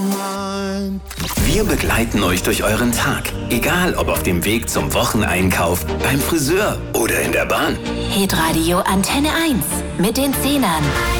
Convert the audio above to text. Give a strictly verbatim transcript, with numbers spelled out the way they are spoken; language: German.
Wir begleiten euch durch euren Tag, egal ob auf dem Weg zum Wocheneinkauf, beim Friseur oder in der Bahn. Hitradio Antenne eins mit den Zehnern.